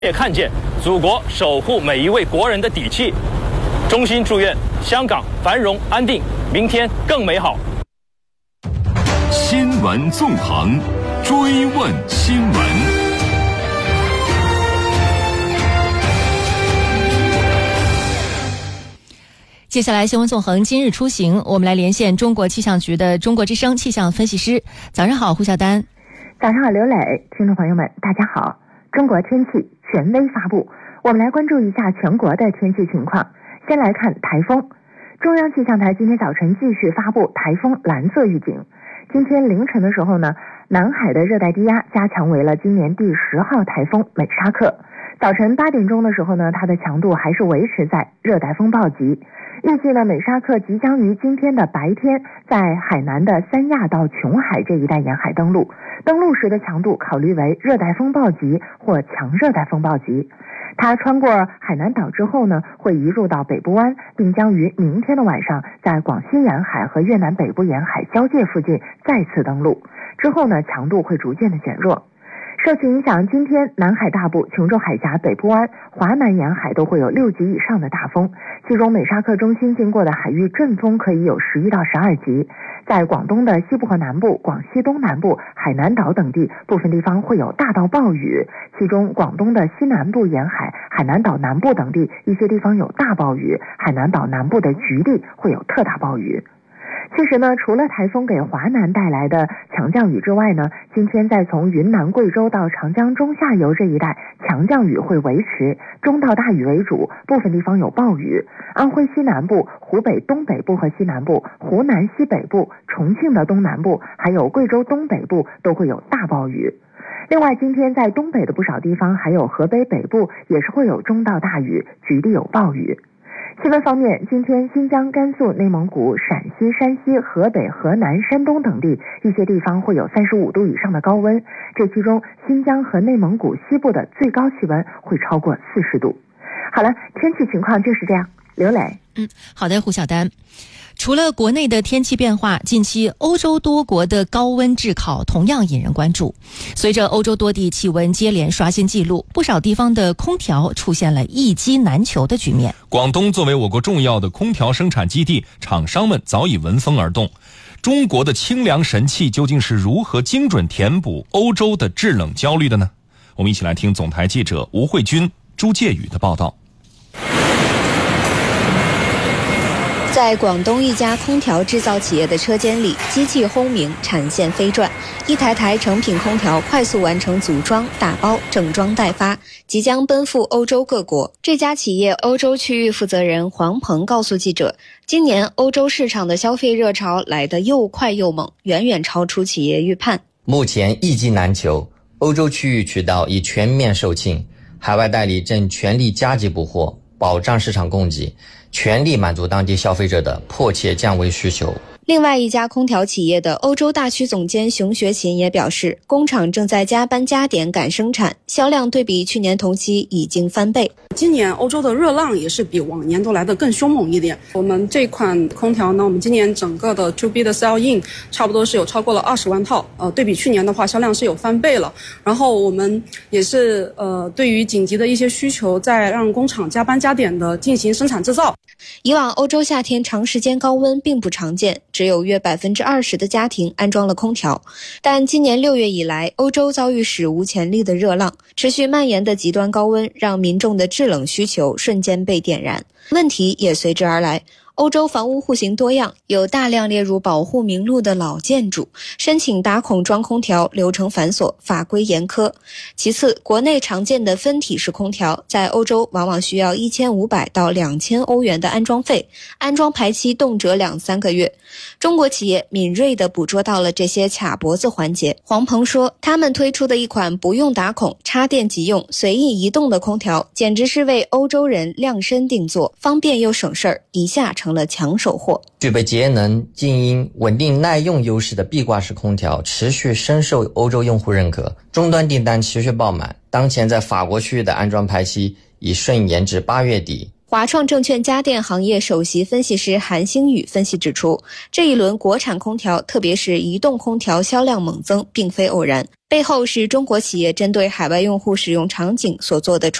也看见祖国守护每一位国人的底气。衷心祝愿香港繁荣安定，明天更美好。 新闻纵横，追问新闻。 接下来新闻纵横今日出行，我们来连线中国气象局的中国之声气象分析师。早上好，胡晓丹。 早上好，刘磊。听众朋友们大家好。中国天气权威发布，我们来关注一下全国的天气情况。先来看台风。中央气象台今天早晨继续发布台风蓝色预警。今天凌晨的时候呢，南海的热带低压加强为了今年第10号台风美沙克。早晨8点钟的时候呢，它的强度还是维持在热带风暴级。预计呢，美沙克即将于今天的白天在海南的三亚到琼海这一带沿海登陆，登陆时的强度考虑为热带风暴级或强热带风暴级。它穿过海南岛之后呢，会移入到北部湾，并将于明天的晚上在广西沿海和越南北部沿海交界附近再次登陆，之后呢，强度会逐渐的减弱。受其影响，今天南海大部、琼州海峡、北部湾、华南沿海都会有6级以上的大风，其中美沙克中心经过的海域阵风可以有11到12级。在广东的西部和南部、广西东南部、海南岛等地，部分地方会有大到暴雨，其中广东的西南部沿海、海南岛南部等地一些地方有大暴雨，海南岛南部的局地会有特大暴雨。其实呢，除了台风给华南带来的强降雨之外呢，今天在从云南、贵州到长江中下游这一带，强降雨会维持，中到大雨为主，部分地方有暴雨。安徽西南部、湖北东北部和西南部、湖南西北部、重庆的东南部，还有贵州东北部都会有大暴雨。另外，今天在东北的不少地方，还有河北北部也是会有中到大雨，局地有暴雨。气温方面，今天新疆、甘肃、内蒙古、陕西、山西、河北、河南、山东等地一些地方会有35度以上的高温，这其中新疆和内蒙古西部的最高气温会超过40度。好了，天气情况就是这样。刘磊。 好的，胡晓丹。除了国内的天气变化，近期欧洲多国的高温炙烤同样引人关注。随着欧洲多地气温接连刷新纪录，不少地方的空调出现了一机难求的局面。 广东作为我国重要的空调生产基地，厂商们早已闻风而动。中国的清凉神器究竟是如何精准填补欧洲的制冷焦虑的呢？我们一起来听总台记者吴慧君、朱介宇的报道。 在广东一家空调制造企业的车间里，机器轰鸣，产线飞转，一台台成品空调快速完成组装、打包、整装待发，即将奔赴欧洲各国。这家企业欧洲区域负责人黄鹏告诉记者，今年欧洲市场的消费热潮来得又快又猛，远远超出企业预判。 目前一机难求，欧洲区域渠道已全面售罄，海外代理正全力加急补货，保障市场供给，全力满足当地消费者的迫切降温需求。 另外一家空调企业的欧洲大区总监熊学勤也表示，工厂正在加班加点赶生产，销量对比去年同期已经翻倍。 今年欧洲的热浪也是比往年都来得更凶猛一点。我们这款空调呢，我们今年整个的 2B 的 sell in 差不多是有超过了20万套，对比去年的话销量是有翻倍了。然后我们也是对于紧急的一些需求，在让工厂加班加点的进行生产制造。 以往欧洲夏天长时间高温并不常见，只有约20%的家庭安装了空调。但今年6月以来，欧洲遭遇史无前例的热浪，持续蔓延的极端高温让民众的制冷需求瞬间被点燃，问题也随之而来。欧洲房屋户型多样，有大量列入保护名录的老建筑，申请打孔装空调流程繁琐，法规严苛。其次，国内常见的分体式空调在欧洲往往需要1500到2000欧元的安装费，安装排期动辄2-3个月。中国企业敏锐地捕捉到了这些卡脖子环节。黄鹏说，他们推出的一款不用打孔、插电即用、随意移动的空调，简直是为欧洲人量身定做，方便又省事儿，一下成了抢手货。 具备节能、静音、稳定耐用优势的壁挂式空调持续深受欧洲用户认可，终端订单持续爆满。当前在法国区域的安装排期已顺延至8月底。 华创证券家电行业首席分析师韩星宇分析指出，这一轮国产空调，特别是移动空调销量猛增，并非偶然。 背后是中国企业针对海外用户使用场景所做的